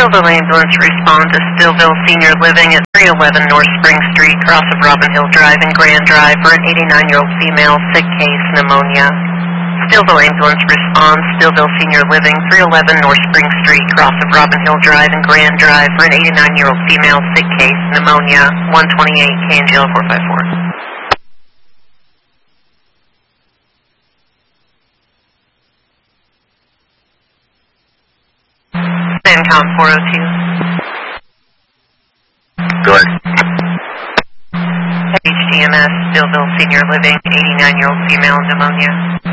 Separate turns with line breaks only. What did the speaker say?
Stillville ambulance respond to Stillville Senior Living at 311 North Spring Street, cross of Robin Hill Drive and Grand Drive for an 89-year-old female, sick case, pneumonia. Stillville ambulance responds, Stillville Senior Living, 311 North Spring Street, cross of Robin Hill Drive and Grand Drive for an 89-year-old female, sick case, pneumonia, 128 KNGL 454. COM 402.
Go ahead.
HTMS, Stillville Senior Living, 89-year-old female, pneumonia.